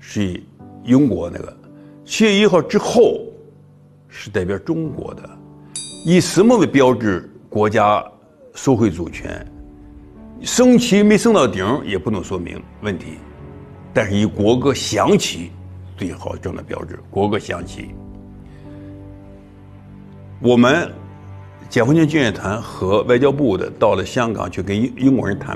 是以英国那个7月1号之后是代表中国的，以什么为标志？国家收回主权，升旗没升到顶也不能说明问题，但是以国歌响起最好这样的标志。国歌响起，我们解放军军乐团和外交部的到了香港去跟英国人谈